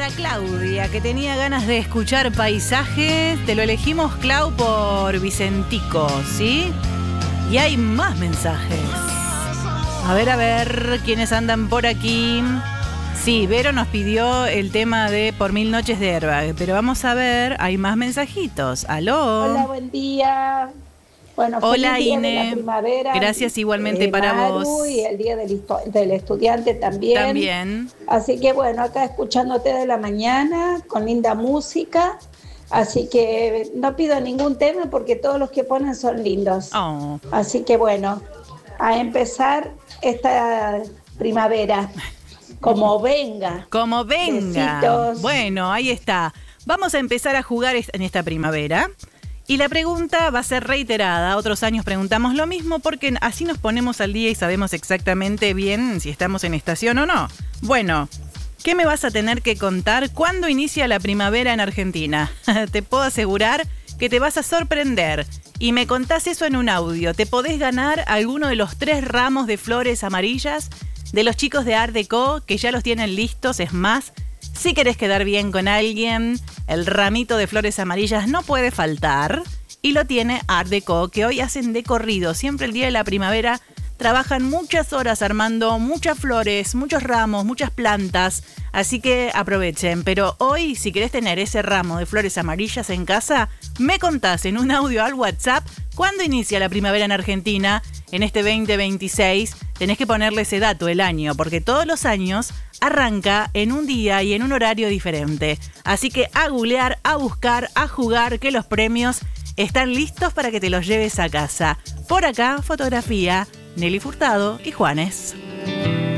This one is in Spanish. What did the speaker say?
para Claudia, que tenía ganas de escuchar paisajes. Te lo elegimos, Clau, por Vicentico, ¿sí? Y hay más mensajes. A ver, ¿quiénes andan por aquí? Sí, Vero nos pidió el tema de Por Mil Noches de Airbag, pero vamos a ver, hay más mensajitos. ¿Aló? Hola, buen día. Bueno, Hola, feliz día Ine. de la primavera. Gracias igualmente para Maru, vos. y el día del estudiante también. También. Así que bueno, acá escuchándote de la mañana, con linda música. Así que no pido ningún tema porque todos los que ponen son lindos. Oh. Así que bueno, a empezar esta primavera. Como venga. Como venga. Besitos. Bueno, ahí está. Vamos a empezar a jugar en esta primavera. Y la pregunta va a ser reiterada. Otros años preguntamos lo mismo porque así nos ponemos al día y sabemos exactamente bien si estamos en estación o no. Bueno, ¿qué me vas a tener que contar? ¿Cuándo inicia la primavera en Argentina? Te puedo asegurar que te vas a sorprender. Y me contás eso en un audio. Te podés ganar alguno de los 3 ramos de flores amarillas de los chicos de Art Deco, que ya los tienen listos. Es más, si querés quedar bien con alguien, el ramito de flores amarillas no puede faltar. Y lo tiene Art Deco, que hoy hacen de corrido. Siempre el día de la primavera trabajan muchas horas armando muchas flores, muchos ramos, muchas plantas. Así que aprovechen. Pero hoy, si querés tener ese ramo de flores amarillas en casa, me contás en un audio al WhatsApp cuándo inicia la primavera en Argentina en este 2026. Tenés que ponerle ese dato, el año, porque todos los años arranca en un día y en un horario diferente. Así que a googlear, a buscar, a jugar, que los premios están listos para que te los lleves a casa. Por acá, fotografía, Nelly Furtado y Juanes.